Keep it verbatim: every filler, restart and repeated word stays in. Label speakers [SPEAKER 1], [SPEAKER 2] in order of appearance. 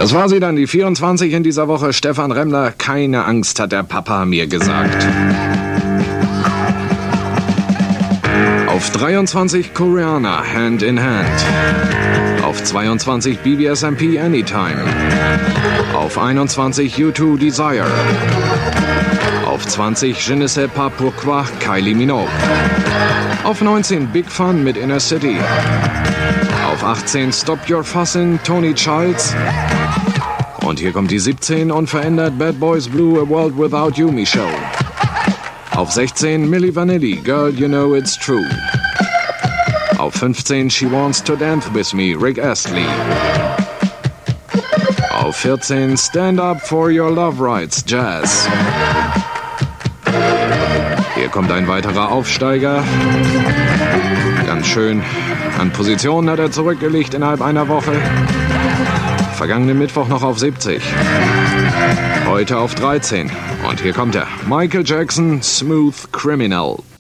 [SPEAKER 1] Das war sie dann, die vierundzwanzig in dieser Woche. Stefan Remmler, keine Angst, hat der Papa mir gesagt. Auf dreiundzwanzig Koreaner, Hand in Hand. Auf zweiundzwanzig B B S M P, Anytime. Auf einundzwanzig U zwei, Desire. Auf zwanzig Je ne sais pas pourquoi, Kylie Minogue. Auf neunzehn Big Fun mit Inner City. Auf achtzehn Stop Your Fussin', Tony Childs. Und hier kommt die siebzehn, unverändert Bad Boys Blue, A World Without You, Michelle. Auf sechzehn Milli Vanilli, Girl You Know It's True. Auf fünfzehn She Wants to Dance With Me, Rick Astley. Auf vierzehn Stand Up For Your Love Rights, Jazz. Hier kommt ein weiterer Aufsteiger. Ganz schön an Positionen hat er zurückgelegt innerhalb einer Woche. Vergangenen Mittwoch noch auf siebzig. Heute auf dreizehn. Und hier kommt er. Michael Jackson, Smooth Criminal.